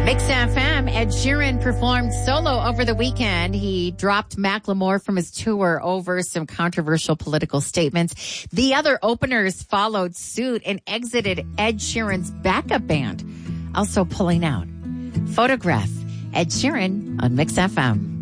Mix FM, Ed Sheeran performed solo over the weekend. He dropped Macklemore from his tour over some controversial political statements. The other openers followed suit and exited Ed Sheeran's backup band, also pulling out. Photograph, Ed Sheeran on Mix FM.